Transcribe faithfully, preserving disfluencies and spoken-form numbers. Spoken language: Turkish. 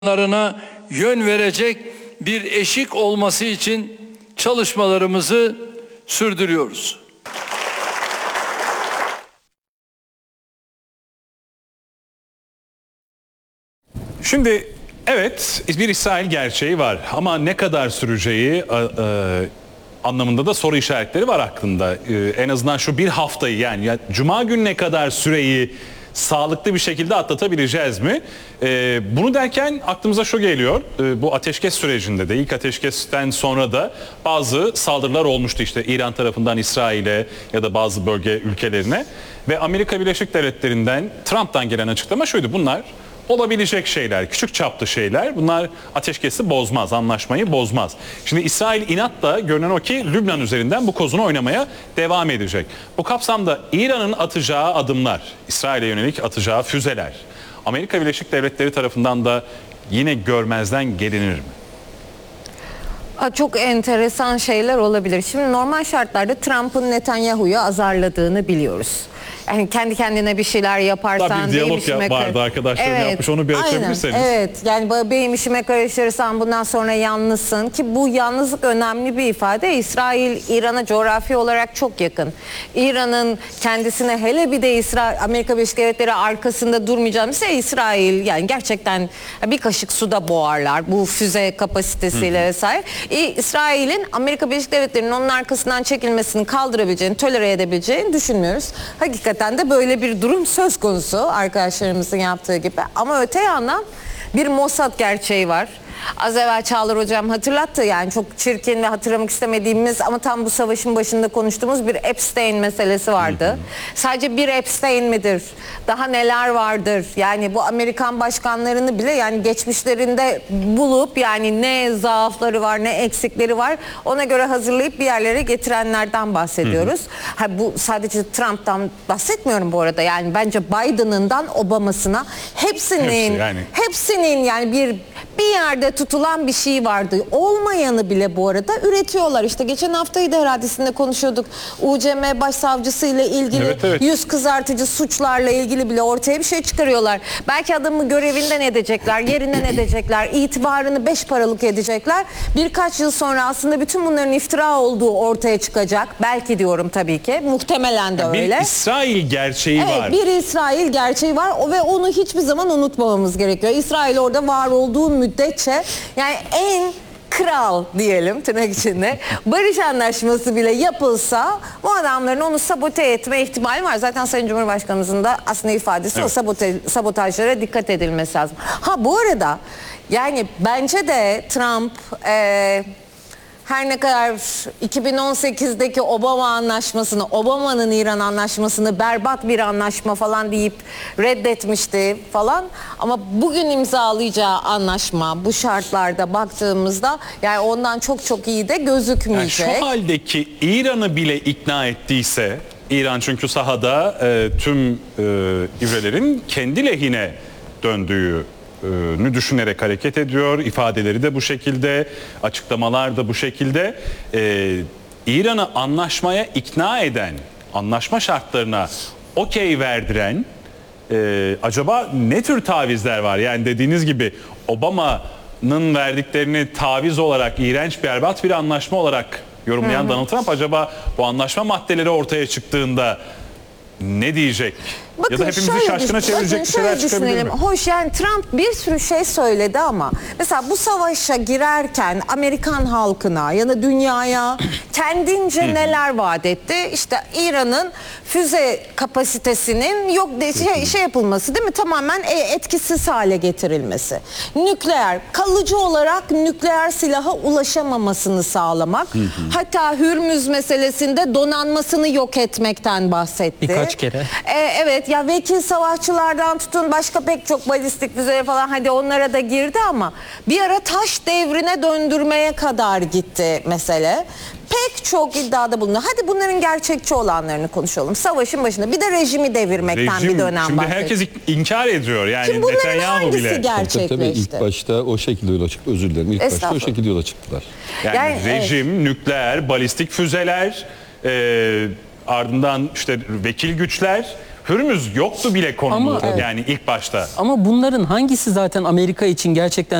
sorunlarına yön verecek bir eşik olması için çalışmalarımızı sürdürüyoruz. Şimdi evet, bir İsrail gerçeği var ama ne kadar süreceği e, e, anlamında da soru işaretleri var aklında. E, en azından şu bir haftayı yani ya, Cuma gününe kadar süreyi sağlıklı bir şekilde atlatabileceğiz mi? E, bunu derken aklımıza şu geliyor. E, bu ateşkes sürecinde de ilk ateşkesten sonra da bazı saldırılar olmuştu işte İran tarafından İsrail'e ya da bazı bölge ülkelerine ve Amerika Birleşik Devletleri'nden Trump'tan gelen açıklama şuydu: bunlar olabilecek şeyler, küçük çaplı şeyler. Bunlar ateşkesi bozmaz, anlaşmayı bozmaz. Şimdi İsrail inatla görünen o ki Lübnan üzerinden bu kozunu oynamaya devam edecek. Bu kapsamda İran'ın atacağı adımlar, İsrail'e yönelik atacağı füzeler, Amerika Birleşik Devletleri tarafından da yine görmezden gelinir mi? Çok enteresan şeyler olabilir. Şimdi normal şartlarda Trump'ın Netanyahu'yu azarladığını biliyoruz. Yani kendi kendine bir şeyler yaparsan... Daha bir diyalog ya, vardı arkadaşlarım evet, yapmış, onu bir açabilirseniz. Aynen, evet, yani benim işime karışırsan bundan sonra yalnızsın ki bu yalnızlık önemli bir ifade. İsrail İran'a coğrafi olarak çok yakın. İran'ın kendisine hele bir de İsrail, Amerika Birleşik Devletleri arkasında durmayacağını ise İsrail yani gerçekten bir kaşık suda boğarlar bu füze kapasitesiyle vesaire. İsrail'in Amerika Birleşik Devletleri'nin onun arkasından çekilmesini kaldırabileceğini, tolere edebileceğini düşünmüyoruz. Hakikaten de böyle bir durum söz konusu arkadaşlarımızın yaptığı gibi. Ama öte yandan bir Mossad gerçeği var. Az evvel Çağlar Hocam hatırlattı, yani çok çirkin ve hatırlamak istemediğimiz ama tam bu savaşın başında konuştuğumuz bir Epstein meselesi vardı. Hı hı. Sadece bir Epstein midir? Daha neler vardır? Yani bu Amerikan başkanlarını bile yani geçmişlerinde bulup yani ne zaafları var ne eksikleri var ona göre hazırlayıp bir yerlere getirenlerden bahsediyoruz. Hı hı. Ha, bu sadece Trump'tan bahsetmiyorum bu arada, yani bence Biden'ından Obama'sına hepsinin Hepsi yani. hepsinin yani bir bir yerde tutulan bir şey vardı. Olmayanı bile bu arada üretiyorlar. İşte geçen haftayı da herhalde konuşuyorduk. U C M başsavcısı ile ilgili evet, evet. yüz kızartıcı suçlarla ilgili bile ortaya bir şey çıkarıyorlar. Belki adamı görevinden edecekler, yerinden edecekler, itibarını beş paralık edecekler. Birkaç yıl sonra aslında bütün bunların iftira olduğu ortaya çıkacak. Belki diyorum tabii ki. Muhtemelen de bir öyle. Bir İsrail gerçeği evet, var. Bir İsrail gerçeği var o ve onu hiçbir zaman unutmamamız gerekiyor. İsrail orada var olduğu müddetçe yani en kral diyelim tırnak içinde barış anlaşması bile yapılsa bu adamların onu sabote etme ihtimali var. Zaten Sayın Cumhurbaşkanımızın da aslında ifadesi evet. o sabote, sabotajlara dikkat edilmesi lazım. Ha bu arada yani bence de Trump e, her ne kadar iki bin on sekizdeki Obama anlaşmasını, Obama'nın İran anlaşmasını berbat bir anlaşma falan deyip reddetmişti falan. Ama bugün imzalayacağı anlaşma bu şartlarda baktığımızda yani ondan çok çok iyi de gözükmeyecek. Yani şu haldeki İran'ı bile ikna ettiyse, İran çünkü sahada e, tüm e, ivrelerin kendi lehine döndüğü nü düşünerek hareket ediyor. İfadeleri de bu şekilde, açıklamalar da bu şekilde. Ee, İran'ı anlaşmaya ikna eden, anlaşma şartlarına okey verdiren e, acaba ne tür tavizler var? Yani dediğiniz gibi Obama'nın verdiklerini taviz olarak iğrenç, berbat bir anlaşma olarak yorumlayan hı hı. Donald Trump acaba bu anlaşma maddeleri ortaya çıktığında ne diyecek? Bakın, ya da hepimizi şaşkına çevirecek bir şeyler çıkabilir mi? Hoş yani Trump bir sürü şey söyledi ama mesela bu savaşa girerken Amerikan halkına ya da dünyaya kendince neler vaat etti? İşte İran'ın füze kapasitesinin yok de, şey, şey yapılması değil mi? Tamamen etkisiz hale getirilmesi. Nükleer, kalıcı olarak nükleer silaha ulaşamamasını sağlamak. Hatta Hürmüz meselesinde donanmasını yok etmekten bahsetti. Birkaç kere. Ee, evet. Ya vekil savaşçılardan tutun başka pek çok balistik füzeleri falan hadi onlara da girdi ama bir ara taş devrine döndürmeye kadar gitti mesele. Pek çok iddiada bulundu. Hadi bunların gerçekçi olanlarını konuşalım. Savaşın başında bir de rejimi devirmekten Rejim, bir dönem şimdi bahsediyor. herkes inkar ediyor yani. Şimdi bunların Netanyahu hangisi bile. gerçekleşti? Tabii, tabii ilk başta o şekilde yola çıktı. Özür dilerim. İlk başta o şekilde yola çıktılar. Yani, yani rejim, evet. nükleer, balistik füzeler, e, ardından işte vekil güçler, Hürmüz yoktu bile konulu Ama- yani ilk başta. Ama bunların hangisi zaten Amerika için gerçekten